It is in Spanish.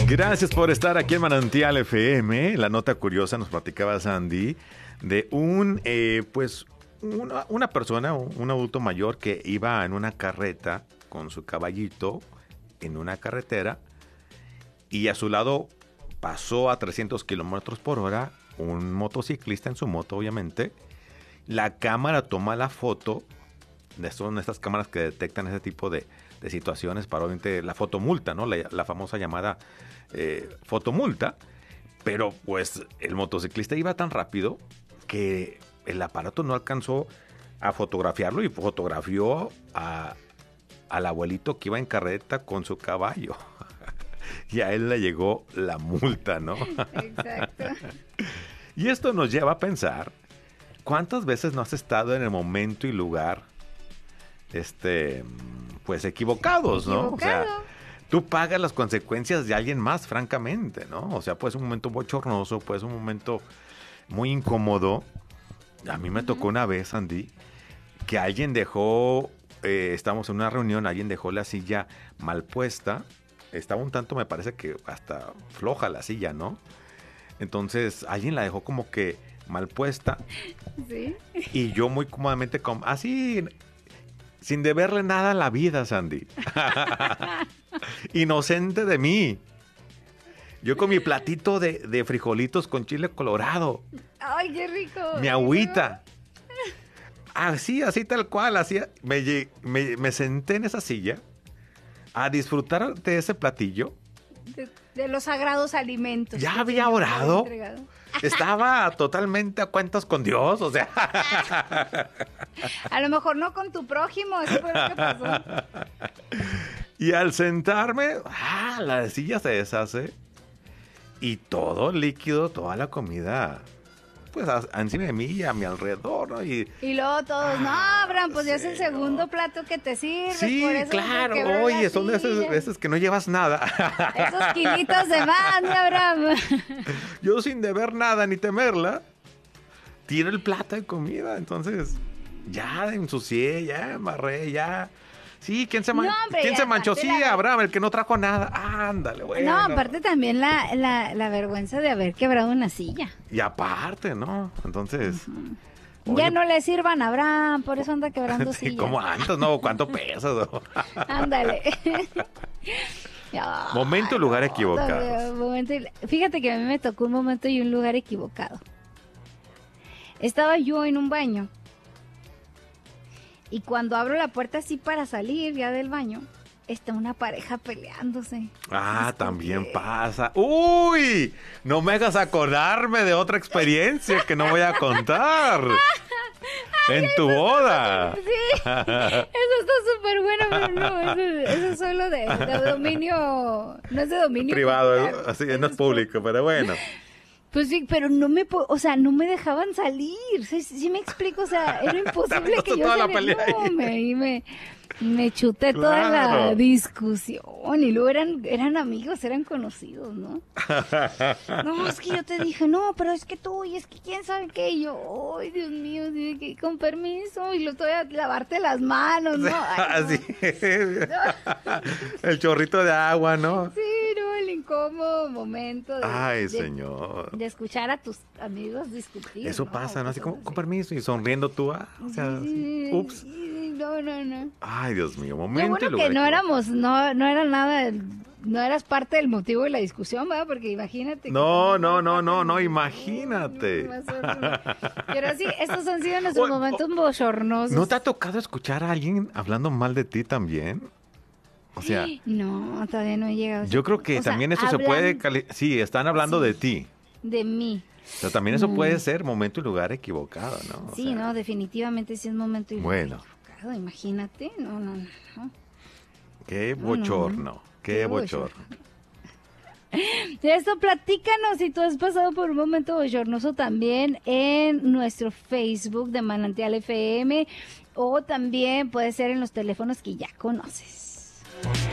Gracias por estar aquí en Manantial FM. La nota curiosa nos platicaba Sandy de una persona, un adulto mayor que iba en una carreta con su caballito en una carretera y a su lado pasó a 300 kilómetros por hora un motociclista en su moto, obviamente. La cámara toma la foto. Son estas cámaras que detectan ese tipo de situaciones para, obviamente, la fotomulta, ¿no? La famosa llamada fotomulta. Pero, pues, el motociclista iba tan rápido que el aparato no alcanzó a fotografiarlo y fotografió al abuelito que iba en carreta con su caballo. Y a él le llegó la multa, ¿no? Exacto. Y esto nos lleva a pensar, ¿cuántas veces no has estado en el momento y lugar pues equivocados, ¿no? O sea, tú pagas las consecuencias de alguien más, francamente, ¿no? O sea, pues un momento bochornoso, pues un momento muy incómodo. A mí me tocó una vez, Andy, que alguien dejó, estábamos en una reunión, alguien dejó la silla mal puesta. Estaba un tanto, me parece que hasta floja la silla, ¿no? Entonces, alguien la dejó como que mal puesta. Sí. Y yo muy cómodamente, así, sin deberle nada a la vida, Sandy. Inocente de mí. Yo con mi platito de frijolitos con chile colorado. ¡Ay, qué rico! Mi agüita. Así tal cual. Así, me senté en esa silla a disfrutar de ese platillo. De los sagrados alimentos. Ya había orado. Estaba totalmente a cuentas con Dios, o sea. A lo mejor no con tu prójimo, eso fue lo que pasó. Y al sentarme, la silla se deshace y todo el líquido, toda la comida, pues encima de mí y a mi alrededor, ¿no? Y luego todos, no, Abraham, pues ya es el segundo plato que te sirve. Sí, por eso claro, oye, son de esas que no llevas nada. Esos kilitos de más, mi Abraham. Yo sin deber nada ni temerla, tiro el plato de comida, entonces ya ensucié, ya amarré, ya. Sí, ¿quién se manchó? Sí, Abraham, el que no trajo nada. Ándale, güey. No, aparte también la vergüenza de haber quebrado una silla. Y aparte, ¿no? Entonces... Oye, ya no le sirvan a Abraham, por eso anda quebrando sillas. ¿Cómo antes, no? ¿Cuánto pesas? Ándale. Momento y lugar equivocados. Fíjate que a mí me tocó un momento y un lugar equivocado. Estaba yo en un baño. Y cuando abro la puerta así para salir ya del baño, está una pareja peleándose. También pasa. ¡Uy! No me hagas acordarme de otra experiencia que no voy a contar. En tu boda. Sí, eso está súper bueno, pero no, eso es solo de dominio, no es de dominio privado, así, no es público, pero bueno. Pues sí, pero no me dejaban salir, ¿sí me explico? O sea, era imposible que yo me chuté toda la discusión y luego eran amigos, eran conocidos, ¿no? No, es que yo te dije, no, pero es que tú, y es que quién sabe qué, y yo, ay, Dios mío, sí, con permiso, y lo estoy a lavarte las manos, ¿no? Ay, no. Así, el chorrito de agua, ¿no? Sí, no, el incómodo momento señor. de escuchar a tus amigos discutir. Eso pasa, ¿no? Así como, con permiso, y sonriendo tú, o sea, ups. No. Ay, Dios mío, momento y lugar. Que no era nada, no eras parte del motivo de la discusión, ¿verdad? Porque imagínate. No, imagínate. Pero sí, estos han sido nuestros momentos bochornosos. ¿No te ha tocado escuchar a alguien hablando mal de ti también? O sea... No, todavía no he llegado. Yo creo que también eso se puede... Sí, están hablando de ti. De mí. Pero también eso puede ser momento y lugar equivocado, ¿no? Sí, no, definitivamente sí es momento y lugar equivocado. Imagínate, no. Qué bochorno, qué bochorno. Esto, platícanos si tú has pasado por un momento bochornoso también en nuestro Facebook de Manantial FM o también puede ser en los teléfonos que ya conoces.